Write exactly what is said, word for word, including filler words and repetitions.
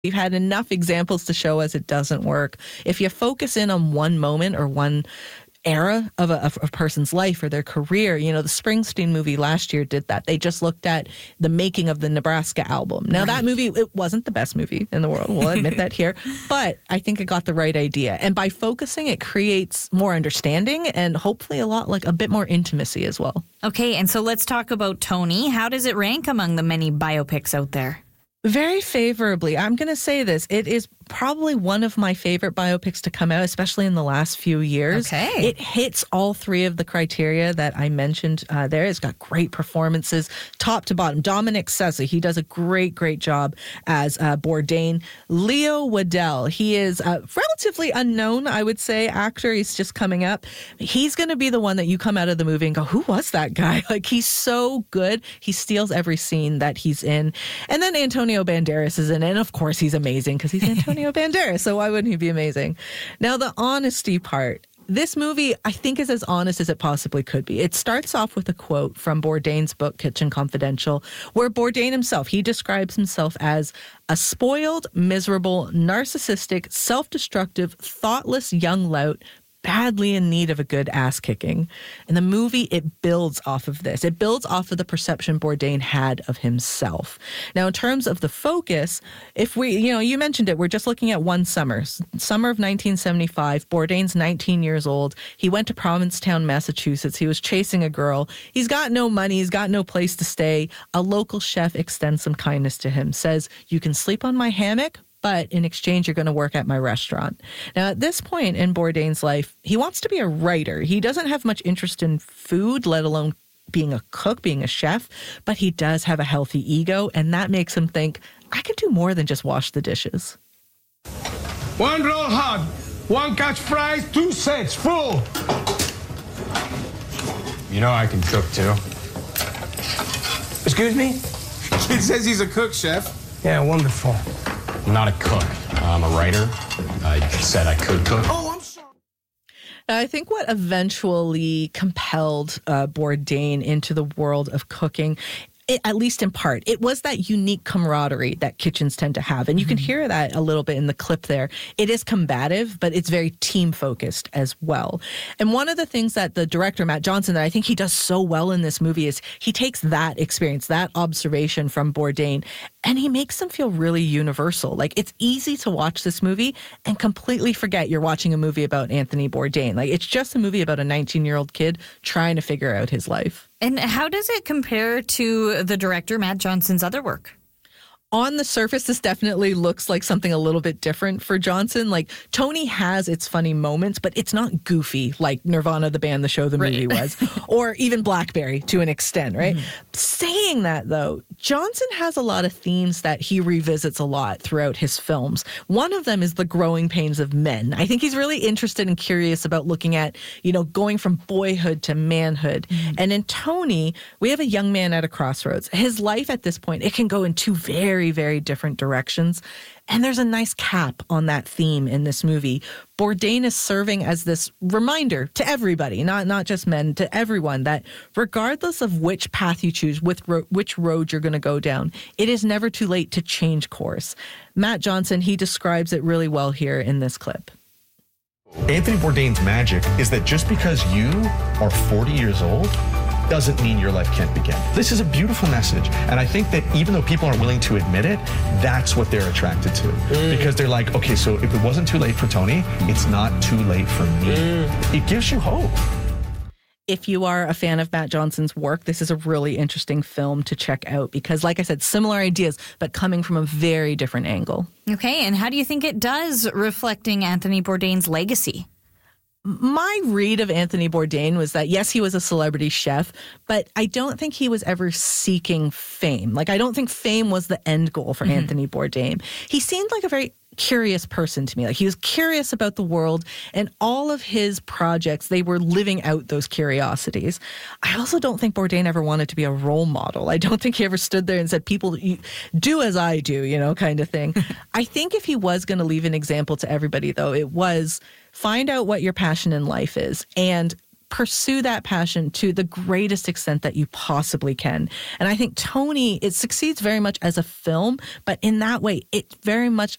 We've had enough examples to show us it doesn't work. If you focus in on one moment or one era of a, of a person's life or their career, you know, the Springsteen movie last year did that. They just looked at the making of the Nebraska album. Now, right. that movie, it wasn't the best movie in the world. We'll admit that here. But I think it got the right idea. And by focusing, it creates more understanding and hopefully a lot like a bit more intimacy as well. Okay, and so let's talk about Tony. How does it rank among the many biopics out there? Very favorably. I'm going to say this. It is probably one of my favorite biopics to come out, especially in the last few years. Okay. It hits all three of the criteria that I mentioned uh, there. It's got great performances, top to bottom. Dominic Sessa, he does a great, great job as uh, Bourdain. Leo Waddell, he is a relatively unknown, I would say, actor. He's just coming up. He's going to be the one that you come out of the movie and go, who was that guy? Like, he's so good. He steals every scene that he's in. And then Antonio Banderas is in it. And of course, he's amazing because he's Antonio Banderas, so why wouldn't he be amazing? Now, the honesty part. This movie, I think, is as honest as it possibly could be. It starts off with a quote from Bourdain's book, Kitchen Confidential, where Bourdain himself, he describes himself as a spoiled, miserable, narcissistic, self-destructive, thoughtless young lout, badly in need of a good ass kicking. And the movie, it builds off of this. It builds off of the perception Bourdain had of himself. Now, in terms of the focus, if we, you know, you mentioned it, we're just looking at one summer. Summer of nineteen seventy-five, Bourdain's nineteen years old. He went to Provincetown, Massachusetts. He was chasing a girl. He's got no money. He's got no place to stay. A local chef extends some kindness to him, says, you can sleep on my hammock, but in exchange, you're going to work at my restaurant. Now, at this point in Bourdain's life, he wants to be a writer. He doesn't have much interest in food, let alone being a cook, being a chef, but he does have a healthy ego, and that makes him think, I can do more than just wash the dishes. One roll hot, one catch fries, two sets, full. You know I can cook, too. Excuse me? Kid says he's a cook, chef. Yeah, wonderful. I'm not a cook. I'm a writer. I said I could cook. Oh, I'm sorry. I think what eventually compelled uh, Bourdain into the world of cooking, it, at least in part, it was that unique camaraderie that kitchens tend to have. And you can hear that a little bit in the clip there. It is combative, but it's very team-focused as well. And one of the things that the director, Matt Johnson, that I think he does so well in this movie is he takes that experience, that observation from Bourdain, and he makes them feel really universal. Like, it's easy to watch this movie and completely forget you're watching a movie about Anthony Bourdain. Like, it's just a movie about a nineteen-year-old kid trying to figure out his life. And how does it compare to the director, Matt Johnson's other work? On the surface, this definitely looks like something a little bit different for Johnson. Like, Tony has its funny moments, but it's not goofy like Nirvana, the band, the show, the movie right. was, or even Blackberry to an extent, right? Mm-hmm. Saying that, though, Johnson has a lot of themes that he revisits a lot throughout his films. One of them is the growing pains of men. I think he's really interested and curious about looking at, you know, going from boyhood to manhood. Mm-hmm. And in Tony, we have a young man at a crossroads. His life at this point, it can go in two very, very different directions. And there's a nice cap on that theme in this movie. Bourdain is serving as this reminder to everybody, not not just men, to everyone, that regardless of which path you choose, with ro- which road you're going to go down, it is never too late to change course. Matt Johnson, he describes it really well here in this clip. Anthony Bourdain's magic is that just because you are forty years old doesn't mean your life can't begin. This is a beautiful message. And I think that even though people aren't willing to admit it, that's what they're attracted to. Mm. Because they're like, okay, so if it wasn't too late for Tony, it's not too late for me. Mm. It gives you hope. If you are a fan of Matt Johnson's work, this is a really interesting film to check out because, like I said, similar ideas, but coming from a very different angle. Okay, and how do you think it does, reflecting Anthony Bourdain's legacy? My read of Anthony Bourdain was that, yes, he was a celebrity chef, but I don't think he was ever seeking fame. Like, I don't think fame was the end goal for mm-hmm. Anthony Bourdain. He seemed like a very curious person to me. Like, he was curious about the world, and all of his projects, they were living out those curiosities. I also don't think Bourdain ever wanted to be a role model. I don't think he ever stood there and said, people, you, do as I do, you know, kind of thing. I think if he was going to leave an example to everybody, though, it was find out what your passion in life is and pursue that passion to the greatest extent that you possibly can. And I think Tony, it succeeds very much as a film, but in that way, it very much